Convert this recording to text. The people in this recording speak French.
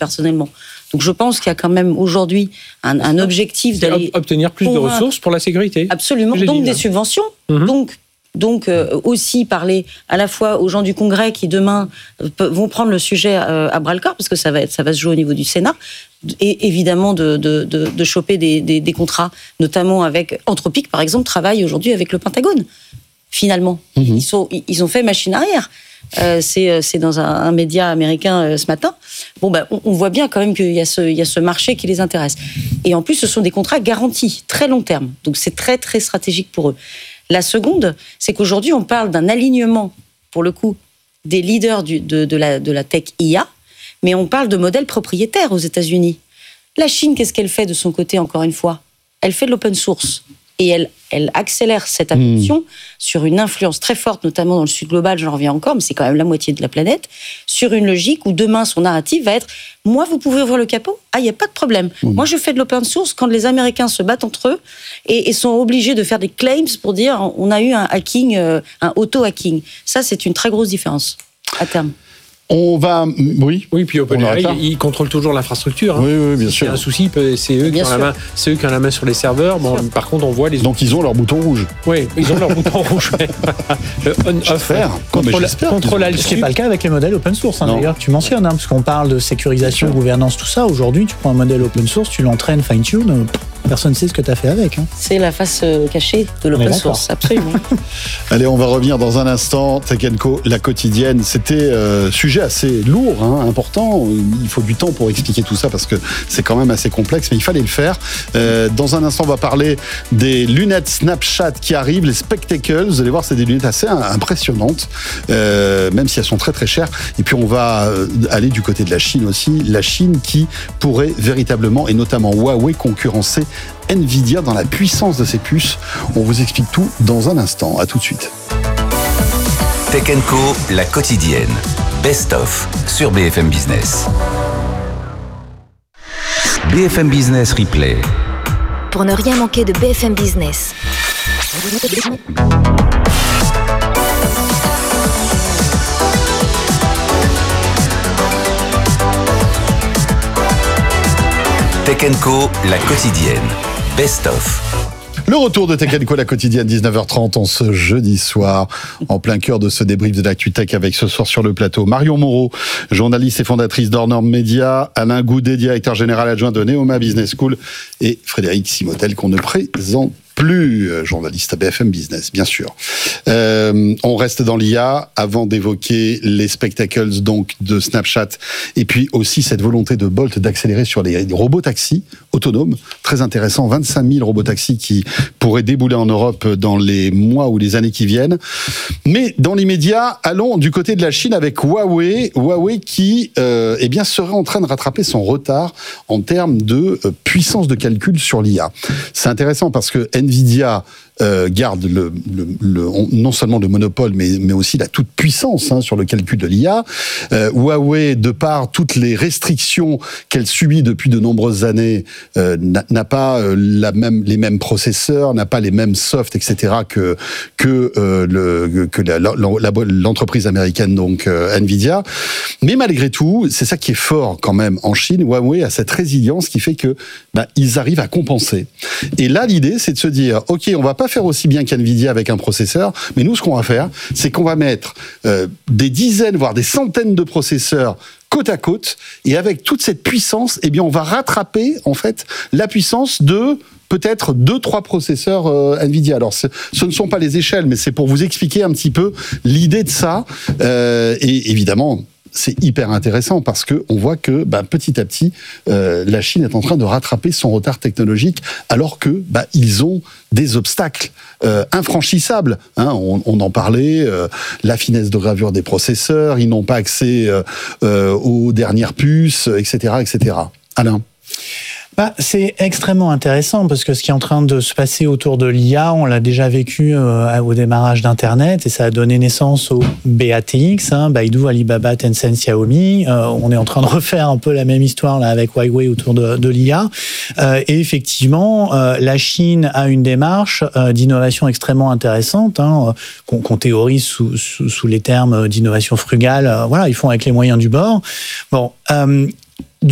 personnellement. Donc je pense qu'il y a quand même aujourd'hui un objectif d'aller obtenir plus de ressources pour la sécurité. Absolument. Donc des subventions. Donc aussi parler à la fois aux gens du Congrès qui demain vont prendre le sujet à bras-le-corps, parce que ça va se jouer au niveau du Sénat, et évidemment de choper des contrats, notamment avec Anthropic, par exemple, travaille aujourd'hui avec le Pentagone, finalement. Ils ont fait machine arrière. C'est dans un média américain ce matin. On voit bien quand même qu'il y a ce marché qui les intéresse. Et en plus, ce sont des contrats garantis, très long terme. Donc c'est très, très stratégique pour eux. La seconde, c'est qu'aujourd'hui, on parle d'un alignement, pour le coup, des leaders de la tech IA, mais on parle de modèles propriétaires aux États-Unis. La Chine, qu'est-ce qu'elle fait de son côté, encore une fois ? Elle fait de l'open source. Et elle accélère cette adoption sur une influence très forte, notamment dans le Sud global, j'en reviens encore, mais c'est quand même la moitié de la planète, sur une logique où demain, son narratif va être « Moi, vous pouvez ouvrir le capot ? Ah, il n'y a pas de problème. Moi, je fais de l'open source quand les Américains se battent entre eux et sont obligés de faire des claims pour dire « On a eu un hacking, un auto-hacking ». Ça, c'est une très grosse différence à terme. On va... Oui, puis OpenAI, ils contrôlent toujours l'infrastructure. Oui, bien sûr. Il y a un souci, c'est eux qui ont la main sur les serveurs. Par contre, on voit les... Donc, ils ont leur bouton rouge. Oui, ils ont leur bouton rouge. Le on-off. Contrôle Alt. Ce n'est pas le cas avec les modèles open source, d'ailleurs, que tu mentionnes, parce qu'on parle de sécurisation, gouvernance, tout ça. Aujourd'hui, tu prends un modèle open source, tu l'entraînes fine-tune, personne ne sait ce que tu as fait avec. C'est la face cachée de l'open source, absolument. Allez, on va revenir dans un instant. Tech & Co, la quotidienne. C'était sujet assez lourd, important. Il faut du temps pour expliquer tout ça parce que c'est quand même assez complexe, mais il fallait le faire. Dans un instant, on va parler des lunettes Snapchat qui arrivent, les Spectacles. Vous allez voir, c'est des lunettes assez impressionnantes, même si elles sont très très chères. Et puis on va aller du côté de la Chine aussi. La Chine qui pourrait véritablement, et notamment Huawei, concurrencer Nvidia dans la puissance de ses puces. On vous explique tout dans un instant. À tout de suite. Tech & Co, la quotidienne. Best of sur BFM Business. BFM Business Replay. Pour ne rien manquer de BFM Business. Tech & Co, la quotidienne. Best of. Le retour de Tech & Co, la quotidienne, 19h30 en ce jeudi soir, en plein cœur de ce débrief de l'actu tech avec ce soir sur le plateau Marion Moreau, journaliste et fondatrice d'Hors-Normes Média, Alain Goudet, directeur général adjoint de Neoma Business School, et Frédéric Simotel qu'on ne présente plus, journaliste à BFM Business, bien sûr. On reste dans l'IA avant d'évoquer les spectacles donc de Snapchat et puis aussi cette volonté de Bolt d'accélérer sur les robots taxis autonomes. Très intéressant, 25 000 robots taxis qui pourraient débouler en Europe dans les mois ou les années qui viennent. Mais dans l'immédiat, allons du côté de la Chine avec Huawei. Huawei qui serait en train de rattraper son retard en termes de puissance de calcul sur l'IA. C'est intéressant parce que Nvidia garde non seulement le monopole, mais aussi la toute puissance sur le calcul de l'IA. Huawei, de par toutes les restrictions qu'elle subit depuis de nombreuses années, n'a pas les mêmes processeurs, n'a pas les mêmes softs, etc. que l'entreprise américaine, donc Nvidia. Mais malgré tout, c'est ça qui est fort quand même en Chine. Huawei a cette résilience qui fait que ils arrivent à compenser. Et là, l'idée, c'est de se dire, ok, on va pas faire aussi bien qu'Nvidia avec un processeur, mais nous, ce qu'on va faire, c'est qu'on va mettre des dizaines, voire des centaines de processeurs côte à côte, et avec toute cette puissance, on va rattraper, en fait, la puissance de peut-être 2-3 processeurs Nvidia. Alors, ce ne sont pas les échelles, mais c'est pour vous expliquer un petit peu l'idée de ça. Et évidemment, c'est hyper intéressant parce que on voit que petit à petit, la Chine est en train de rattraper son retard technologique, alors que ils ont des obstacles infranchissables. On en parlait, la finesse de gravure des processeurs, ils n'ont pas accès aux dernières puces, etc., etc. Alain. C'est extrêmement intéressant parce que ce qui est en train de se passer autour de l'IA, on l'a déjà vécu au démarrage d'Internet et ça a donné naissance au BATX, Baidu, Alibaba, Tencent, Xiaomi. On est en train de refaire un peu la même histoire là avec Huawei autour de l'IA. Et effectivement, la Chine a une démarche d'innovation extrêmement intéressante, qu'on théorise sous les termes d'innovation frugale. Ils font avec les moyens du bord.